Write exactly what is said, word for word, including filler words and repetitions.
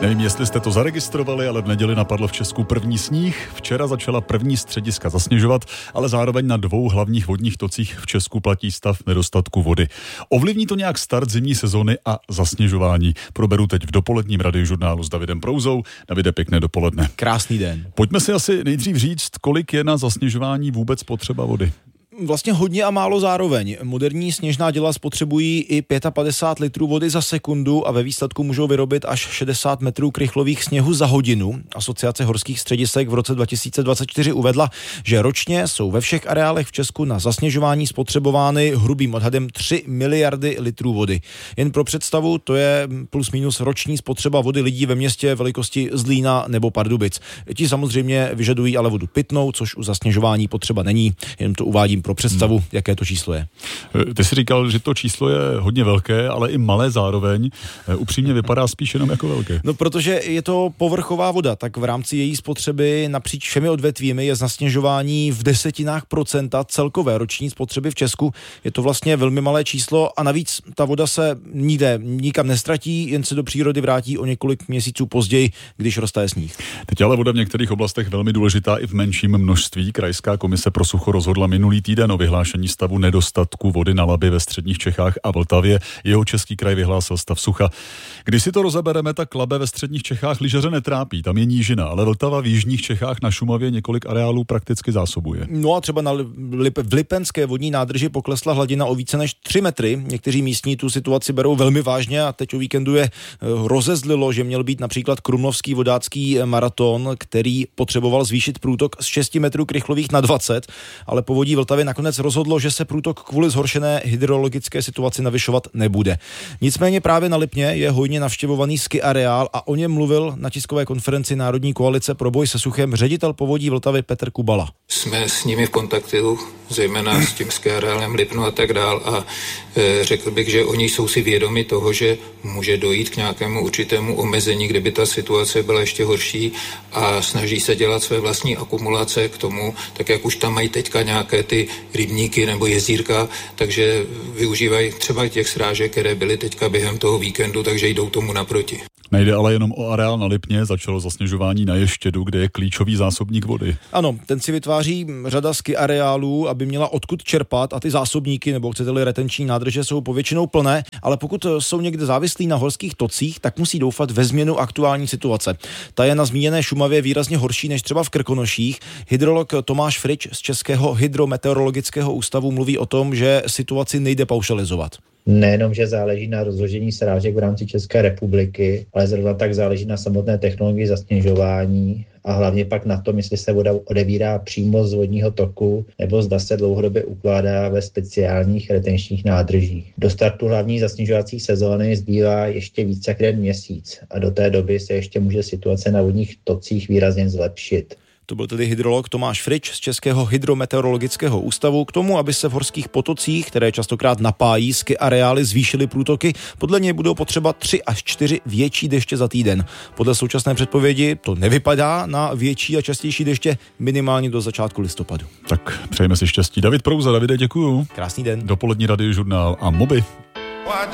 Nevím, jestli jste to zaregistrovali, ale v neděli napadl v Česku první sníh. Včera začala první střediska zasněžovat, ale zároveň na dvou hlavních vodních tocích v Česku platí stav nedostatku vody. Ovlivní to nějak start zimní sezony a zasněžování? Proberu teď v dopoledním radiožurnálu s Davidem Prouzou. Davide, pěkné dopoledne. Krásný den. Pojďme si asi nejdřív říct, kolik je na zasněžování vůbec potřeba vody. Vlastně hodně a málo zároveň. Moderní sněžná děla spotřebují i padesát pět litrů vody za sekundu a ve výsledku můžou vyrobit až šedesát metrů krychlových sněhu za hodinu. Asociace horských středisek v roce dva tisíce dvacet čtyři uvedla, že ročně jsou ve všech areálech v Česku na zasněžování spotřebovány hrubým odhadem tři miliardy litrů vody. Jen pro představu, to je plus minus roční spotřeba vody lidí ve městě velikosti Zlína nebo Pardubic. Ti samozřejmě vyžadují ale vodu pitnou, což u zasněžování potřeba není. Jen to uvádím pro představu, hmm. jaké to číslo je. Ty jsi říkal, že to číslo je hodně velké, ale i malé zároveň. Upřímně vypadá spíš jenom jako velké. No, protože je to povrchová voda, tak v rámci její spotřeby napříč všemi odvětvími je zasněžování v desetinách procenta celkové roční spotřeby v Česku. Je to vlastně velmi malé číslo a navíc ta voda se nikde nikam nestratí, jen se do přírody vrátí o několik měsíců později, když roztaje sníh. Teď ale voda v některých oblastech velmi důležitá i v menším množství. Krajská komise pro sucho rozhodla minulý týden o vyhlášení stavu nedostatku vody na Labi ve středních Čechách a Vltavě. Jeho český kraj vyhlásil stav sucha. Když si to rozebereme, tak Labe ve středních Čechách lyžaře netrápí, tam je nížina, ale Vltava v jižních Čechách na Šumavě několik areálů prakticky zásobuje. No a třeba na Lip, v Lipenské vodní nádrži poklesla hladina o více než tři metry. Někteří místní tu situaci berou velmi vážně a teď o víkendu je rozezlilo, že měl být například krumlovský vodácký maraton, který potřeboval zvýšit průtok z šesti metrů krychlových na dvacet, ale povodí Vltavy nakonec rozhodlo, že se průtok kvůli zhoršené hydrologické situaci navyšovat nebude. Nicméně právě na Lipně je hojně navštěvovaný ski areál a o něm mluvil na tiskové konferenci Národní koalice pro boj se suchem ředitel povodí Vltavy Petr Kubala. Jsme s nimi v kontaktu, zejména s tím ski areálem Lipno a tak dál a e, řekl bych, že oni jsou si vědomi toho, že může dojít k nějakému určitému omezení, kdyby ta situace byla ještě horší a snaží se dělat své vlastní akumulace k tomu, tak jak už tam mají teďka nějaké ty rybníky nebo jezírka, takže využívají třeba těch srážek, které byly teďka během toho víkendu, takže jdou tomu naproti. Nejde ale jenom o areál na Lipně, začalo zasněžování na Ještědu, kde je klíčový zásobník vody. Ano, ten si vytváří řada ski areálů, aby měla odkud čerpat a ty zásobníky, nebo chcete-li retenční nádrže, jsou povětšinou plné, ale pokud jsou někde závislí na horských tocích, tak musí doufat ve změnu aktuální situace. Ta je na zmíněné Šumavě výrazně horší než třeba v Krkonoších. Hydrolog Tomáš Frič z Českého hydrometeorologického ústavu mluví o tom, že situaci nejde paušalizovat. Nejenom, že záleží na rozložení srážek v rámci České republiky, ale zrovna tak záleží na samotné technologii zasněžování a hlavně pak na tom, jestli se voda odevírá přímo z vodního toku nebo zda se dlouhodobě ukládá ve speciálních retenčních nádržích. Do startu hlavní zasněžovací sezóny zbývá ještě více jak jeden měsíc a do té doby se ještě může situace na vodních tocích výrazně zlepšit. To byl tedy hydrolog Tomáš Frič z Českého hydrometeorologického ústavu. K tomu, aby se v horských potocích, které častokrát napájí ski areály, zvýšily průtoky, podle něj budou potřeba tři až čtyři větší deště za týden. Podle současné předpovědi to nevypadá na větší a častější deště minimálně do začátku listopadu. Tak přejeme si štěstí. David Prouza, Davide, děkuju. Krásný den. Dopolední radiožurnál a Moby.